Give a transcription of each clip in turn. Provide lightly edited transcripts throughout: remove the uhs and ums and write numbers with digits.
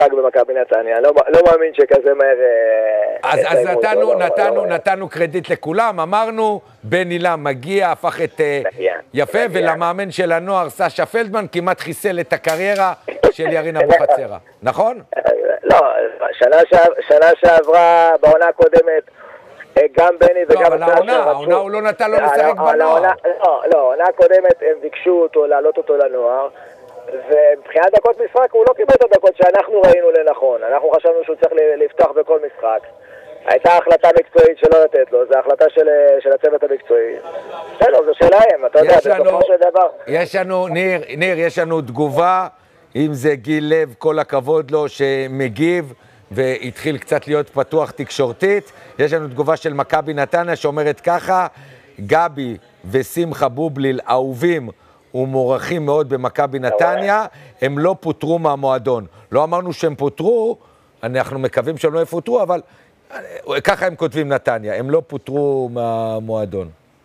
משחק במכבי נתניה, לא מאמין שכזה מהר... אז נתנו קרדיט לכולם, אמרנו, בן אילם מגיע, הפך את יפה, ולמאמן של הנוער, סשה פלדמן, כמעט חיסל את הקריירה של ירין אבוחצירא, נכון? לא, שנה שעברה, בעונה הקודמת, גם בני וגם... לא, אבל העונה הוא לא נתן לו לשחק בנוער. לא, העונה הקודמת הם ביקשו אותו, להעלות אותו לנוער, ומבחינת דקות משחק הוא לא קיבל את הדקות שאנחנו ראינו לנכון. אנחנו חשבנו שהוא צריך לפתוח בכל משחק. הייתה החלטה מקצועית שלא לתת לו, זו החלטה של הצוות המקצועי. בסדר, זו שלהם, אתה יודע, בסופו של דבר. יש לנו, ניר, יש לנו תגובה, אם זה גיל לב, כל הכבוד לו שמגיב, והתחיל קצת להיות פתוח תקשורתית. יש לנו תגובה של מכבי נתניה שאומרת ככה, גבי ושמחה בובליל אהובים ומוערכים מאוד במכבי נתניה, הם לא פוטרו מהמועדון. לא אמרנו שהם פוטרו, אנחנו מקווים שהם לא יפוטרו, אבל ככה הם כותבים נתניה, הם לא פוטרו מהמועדון.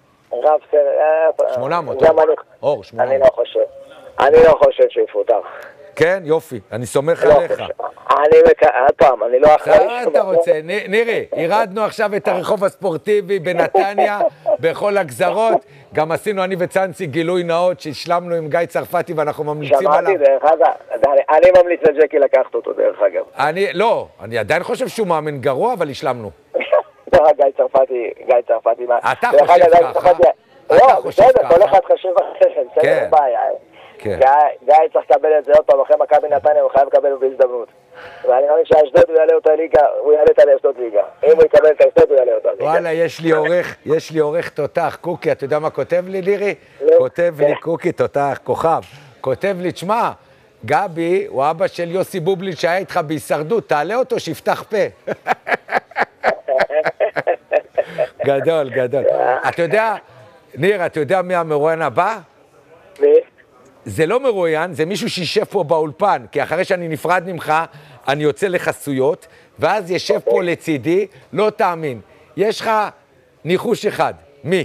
800, אור, 800. אני לא חושב שיפוטר. כן, יופי, אני סומך עליך. אני לא אחראי. אתה רוצה, נירי, ירדנו עכשיו את הרחוב הספורטיבי בנתניה, בכל הגזרות, גם עשינו אני וצאנסי גילוי נאות שהשלמנו עם גיא צרפתי ואנחנו ממליצים עליו. שמעתי דרך אגב, אני ממליץ לג'קי לקחת אותו דרך אגב. אני עדיין חושב שהוא מאמן גרוע, אבל השלמנו. לא, גיא צרפתי, אתה חושב ככה? לא, בסדר, כל אחד חושב אחרת, בסדר, בעיה. גיא צריך לקבל את זה עוד פעם, אחרי מכבי נתניה הוא חייב לקבל בהזדמנות. ואני מאמין שהאשדוד הוא יעלה אותה ליגה, הוא יעלה את האשדוד ליגה. אם הוא יקבל את האשדוד הוא יעלה אותה ליגה. וואלה, יש לי עורך תותח, קוקי, אתה יודע מה כותב לי, לירי? כותב לי קוקי תותח, כוכב. כותב לי, תשמע, גבי הוא אבא של יוסי בובליל שהיה איתך בהישרדות, תעלה אותו שיפתח פה. גדול. אתה יודע, ניר, אתה יודע מי המרואיין הבא? מי? זה לא מרואיין, זה מישהו שישב פה באולפן, כי אחרי שאני נפרד ממך, אני יוצא לחסויות, ואז ישב פה לצידי, לא תאמין. יש לך ניחוש אחד. מי?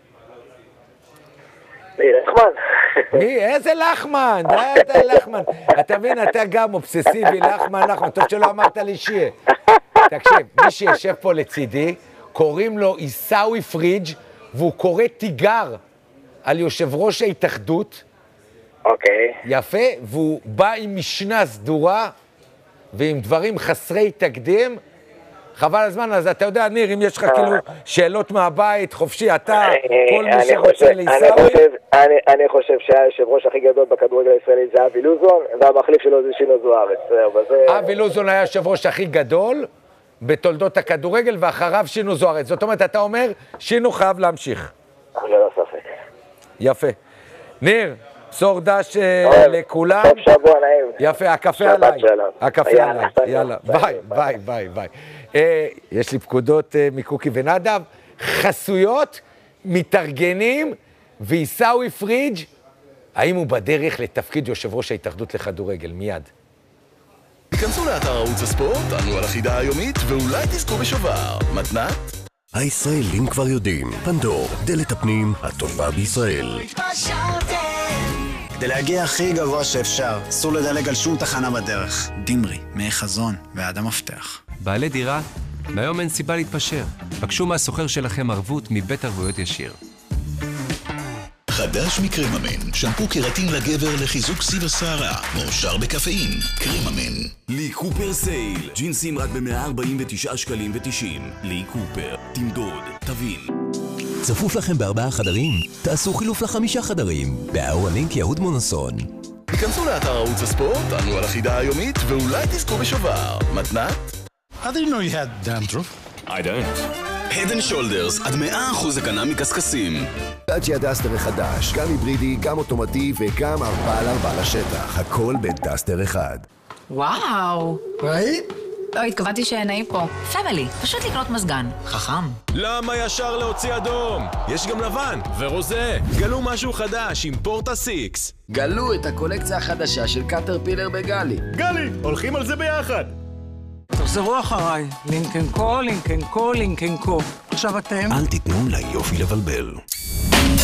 לחמן. מי? איזה לחמן? איזה לחמן. אתה מבין, אתה גם אובססיבי, לחמן. טוב שלא אמרת לי שיהיה. תקשיב, מי שישב פה לצידי, קוראים לו עיסאווי פריג' והוא קורא תיגר על יושב ראש ההתאחדות. אוקיי. יפה, והוא בא עם משנה סדורה ועם דברים חסרי תקדים. חבל הזמן, אז אתה יודע, ניר, אם יש לך כאילו שאלות מהבית, חופשי, אתה, כל מי שרוצה לעיסאווי. אני חושב שהיושב ראש הכי גדול בכדורגל הישראלי זה אבי לוזון, והמחליף שלו זה שינו זוארץ. אבי לוזון היה היושב ראש הכי גדול בתולדות הכדורגל, ואחריו שינו זוארץ. זאת אומרת, אתה אומר, שינו חייב להמשיך. לא ספק. יפה. ניר, בשור דש לכולם. טוב, שבוע נעים. יפה, הקפה עליי. הקפה עליי. יאללה, ביי. יש לי פקודות מקוקי ונדב. חסויות, מתארגנים, ועיסאווי פריג' האם הוא בדרך לתפקיד יושב ראש ההתאחדות לכדורגל? מיד. היכנסו לאתר ערוץ הספורט, ענו על החידה היומית, ואולי תזכו בשובר. מתנת? הישראלים כבר יודעים, פנדור, דלת הפנים הטובה בישראל. כדי להגיע הכי גבוה שאפשר, אסור לדלג על שום תחנה בדרך. דמרי, מי חזון ועד המפתח. בעלי דירה, מהיום אין סיבה להתפשר. בקשו מהסוחר שלכם ערבות מבית ערבויות ישיר. חדש מקריממן, שמפו קראטין לגבר לחיזוק סיב השערה, מאושר בקפאין, קריממן. לי קופר סייל, ג'ינסים רק ב-149 שקלים ו90. לי קופר, תמדוד, תבין. צפוף לכם ב4 חדרים? תעשו חילוף ל5 חדרים. באהרונינק יהוד מונוסון. היכנסו לאתר ערוץ הספורט, ענו על החידה היומית, ואולי תזכו בשובר. מתנת? I didn't know you had dandruff. I don't. Head and Shoulders, עד 100% הגנה מקסקסים. דאצ'יה דאסטר החדש, גם היברידי, גם אוטומטי וגם 4x4 לשטח. הכל בדאסטר אחד. וואו. ראית? לא, התכוונתי שנעים פה. פמילי, פשוט לקנות מזגן. חכם. למה ישר להוציא אדום? יש גם לבן ורוזה. גלו משהו חדש עם פורטה 6. גלו את הקולקציה החדשה של קטרפילר בגלי. גלי, הולכים על זה ביחד. תחזרו אחריי. לינקן קו. עכשיו אתם. אל תיתנו ליופי לבלבל.